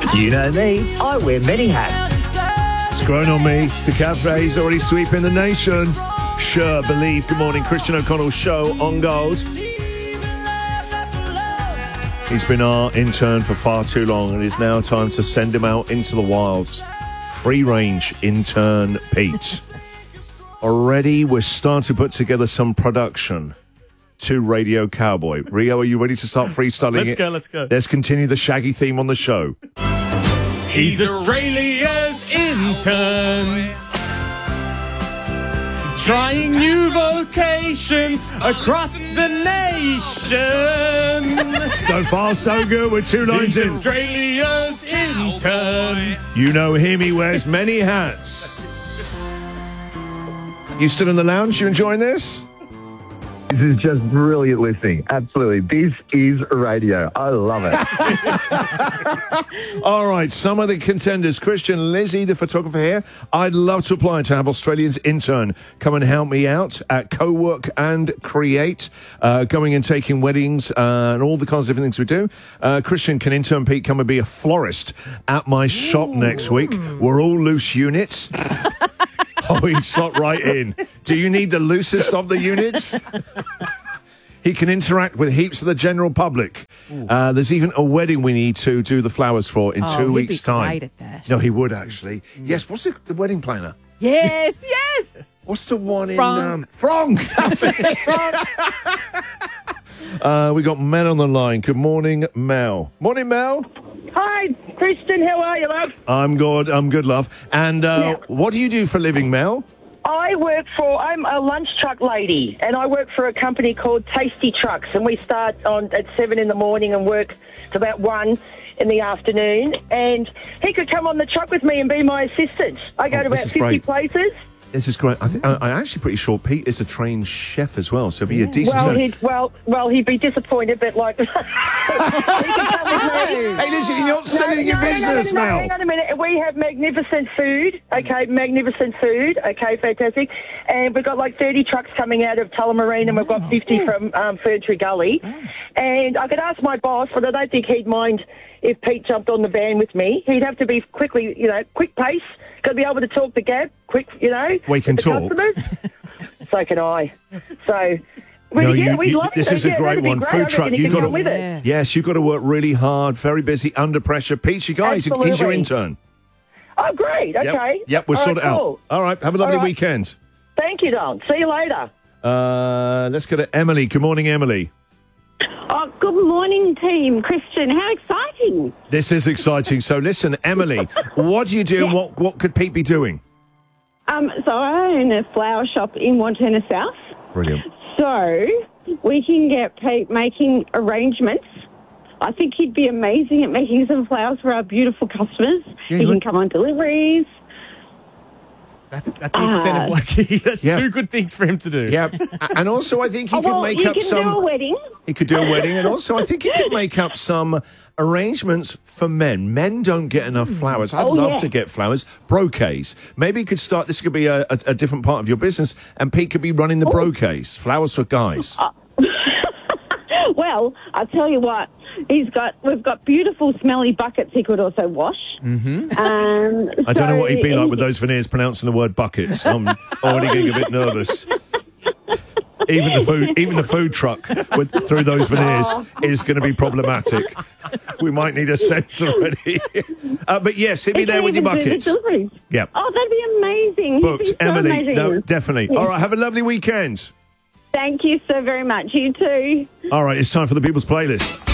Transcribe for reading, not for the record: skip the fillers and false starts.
You know me, I wear many hats. It's grown on me. Mr. Cafe's already sweeping the nation. Sure, believe. Good morning, Christian O'Connell show on Gold. He's been our intern for far too long, and it's now time to send him out into the wilds. Free-range intern Pete. Already, we're starting to put together some production to Radio Cowboy. Rio, are you ready to start freestyling it? Let's go. Let's continue the Shaggy theme on the show. He's Australia's intern, trying new vocations across the nation. So far, so good. We're 2 lines He's in. Australia's intern. You know him, he wears many hats. You still in the lounge? You enjoying this? This is just brilliant listening. Absolutely. This is radio. I love it. All right, some of the contenders. Christian, Lizzie, the photographer here. I'd love to apply to have Australians intern come and help me out at Co-work and Create, going and taking weddings and all the kinds of things we do. Christian, can intern Pete come and be a florist at my shop next week? We're all loose units. Oh, he'd slot right in. Do you need the loosest of the units? He can interact with heaps of the general public. There's even a wedding we need to do the flowers for in 2 weeks' time. Great at that. No, he would actually. Yes, what's the wedding planner? Yes, yes. What's the one Frong. in... Frong! That's it. We got Mel on the line. Good morning, Mel. Morning, Mel. Hi, Christian. How are you, love? I'm good, love. And what do you do for a living, Mel? I'm a lunch truck lady, and I work for a company called Tasty Trucks, and we start at 7 in the morning and work to about 1 in the afternoon, and he could come on the truck with me and be my assistant. I go to about 50 places. This is great. I'm actually pretty sure Pete is a trained chef as well, so be a decent... He'd be disappointed, but like... He can come with me. Hey, listen, you're not selling your business, Mel. Hang on a minute. We have magnificent food. Okay, fantastic. And we've got like 30 trucks coming out of Tullamarine, and we've got 50 from Ferntree Gully. And I could ask my boss, but I don't think he'd mind if Pete jumped on the van with me. He'd have to be quick pace. Got to be able to talk the gap, quick, We can talk. Customers. So can I. So... This is a great one. Food truck. You've got to, yes, you've got to work really hard, very busy, under pressure. Pete, you guys, he's your intern. Oh, great. Okay. Yep, we'll sort it out. All right, have a lovely weekend. Thank you, Don. See you later. Let's go to Emily. Good morning, Emily. Oh, good morning, team. Christian, how exciting. This is exciting. So listen, Emily, what do you do and what could Pete be doing? So I own a flower shop in Wantirna South. Brilliant. So we can get Pete making arrangements. I think he'd be amazing at making some flowers for our beautiful customers. Yeah, he can come on deliveries. That's the extent of that's 2 good things for him to do. Yeah, and also I think he could make up some... He can do a wedding. He could do a wedding, and also I think he could make up some arrangements for men. Men don't get enough flowers. I'd love to get flowers. Brocades. Maybe he could start... This could be a different part of your business, and Pete could be running the brocades. Flowers for guys. Well, I'll tell you what. We've got beautiful smelly buckets he could also wash. I don't know what he'd be like with those veneers pronouncing the word buckets. I'm already getting a bit nervous. Even the food truck through those veneers is going to be problematic. We might need a sense already. But yes, he'd be there with your buckets. Yeah. Oh, that'd be amazing. Booked, so Emily. amazing. No, definitely. All right, have a lovely weekend. Thank you so very much. You too. All right, it's time for the People's Playlist.